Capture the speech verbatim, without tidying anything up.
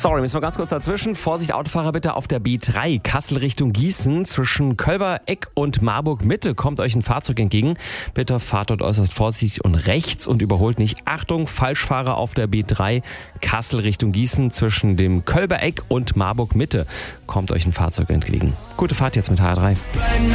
Sorry, müssen wir ganz kurz dazwischen. Vorsicht, Autofahrer bitte auf der B drei, Kassel Richtung Gießen. Zwischen Kölber-Eck und Marburg-Mitte kommt euch ein Fahrzeug entgegen. Bitte fahrt dort äußerst vorsichtig und rechts und überholt nicht. Achtung, Falschfahrer auf der B drei, Kassel Richtung Gießen. Zwischen dem Kölber-Eck und Marburg-Mitte kommt euch ein Fahrzeug entgegen. Gute Fahrt jetzt mit H R drei.